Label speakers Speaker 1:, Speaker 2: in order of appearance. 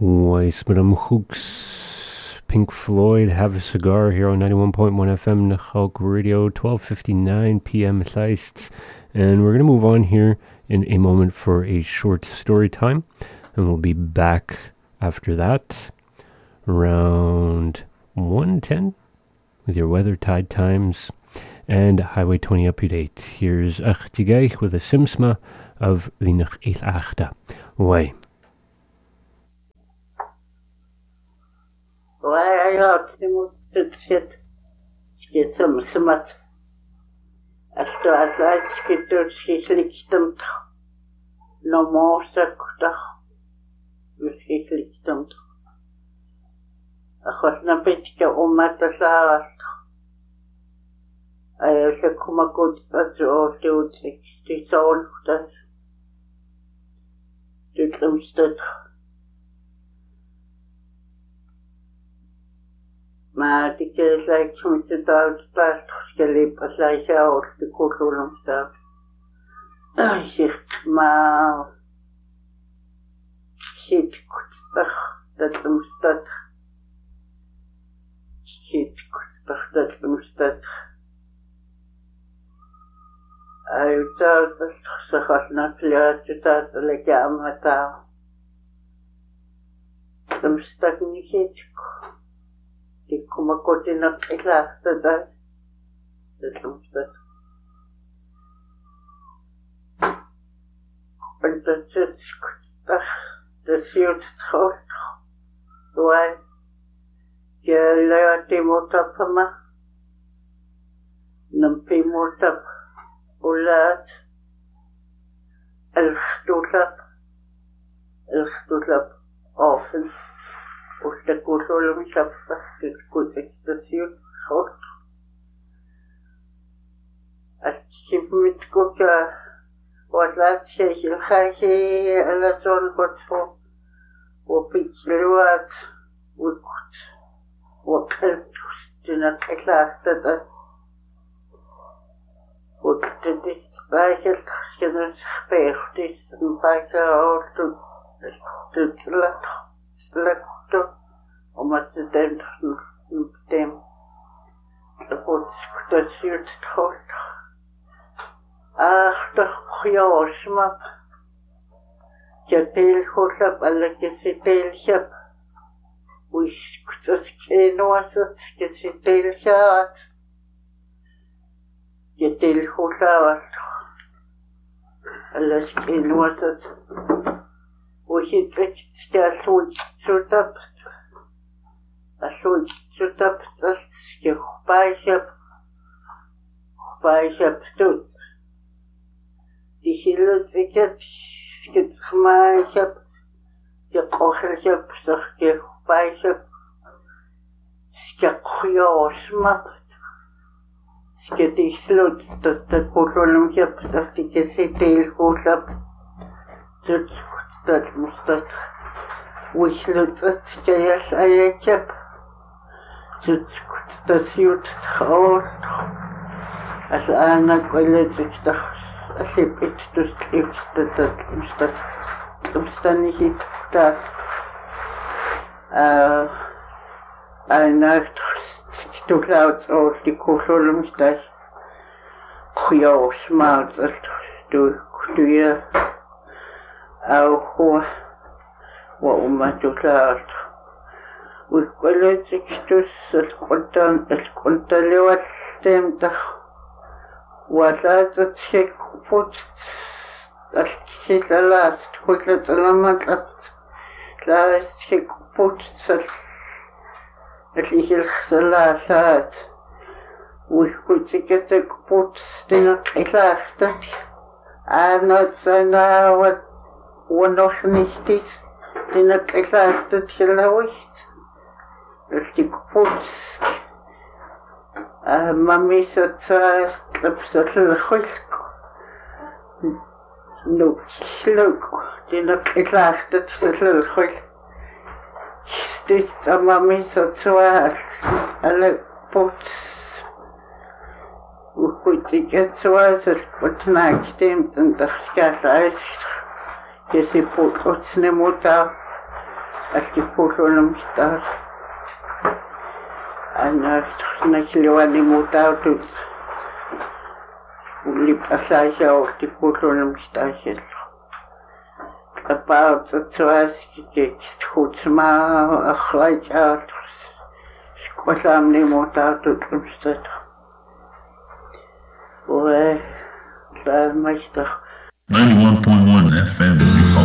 Speaker 1: Weiss Madame Hooks, Pink Floyd, Have a Cigar here on 91.1 FM, Nachalk Radio, 12:59 p.m. Slices. And we're going to move on here in a moment for a short story time. And we'll be back after that around 1:10 with your weather, tide times, and Highway 20 up-to-date. Here's Achtigaich with a Simsma of the Nach Il Achta. Way.
Speaker 2: Why I ought to sit get some smart. After I get to see them no more sakta with his lichtum. A hot napitka umata I also come a good as all the 60 soul that did them stood. Maar die keer zei ik met de Duitsland geliep als hij zelf de koelkolom staat. Hij zegt, maar shit kutstig dat hem staat. Shit kutstig dat hem staat. Hij zei dat ze gaat naar kleurtje dat ik aan mijn taal. Hem staat niet shit. Die kommer gå till något i klassen där. Det låter. Och det ser ut trått. Då är jag lärde emot upp på mig. Nampi emot upp. Och lärd. Älgstolap. Afen. Och det går så långt att det går extensivt hårt. Att kippt går och att lära sig eller sånt gott så och pizzluat och kallt klart det och det var helt skrämmande spärtigt som bara och det släkt om att den dem och det ser ut hårt. Det skjåsmap. Jag till hållap alla till och så ska till chat. Jag till hållap alla ska och hit ska så upp. Så upp ska spajsa stut. Die hillet vilket ska smajsa. Jag kochar så ska spajsa. Ska skjåsma. Ska det slut det kolonum jag så ska se till hålla. Så det måste ويشلت كياس أيكب تسيوت خور أنا قلت أسيبت تسليف تستني هيك أنا تكلاوت أو تكولم ستاش خياس مالت تكتويا أو هو وما تكلارت وقلت كتوس القلت اللي واستمتخ وثلاثة شيك فوت الشيك لا تقولت لما تلبت لا شيك فوت اللي الثلاثات وقلت كتك فوت دينك إلاختك أنا سنة ونوح نشتيس دينك إلاختك شلويت اللي كفوت مامي ستار تلبسة الخلق نو شلوك دينك إلاختك شلويت ستيت مامي ستار على كفوت وكنت كتوازل وتناك تيمتن تخشكاس عيش يسيبوت وتسنموتا Astipulunumstar. Nakiliwanimutautut. Ulipasaya Astipulunumstar. About the Tsuaski, Hutsma, a flight out. Squasamni Mutautut. Well, 91.1 FM.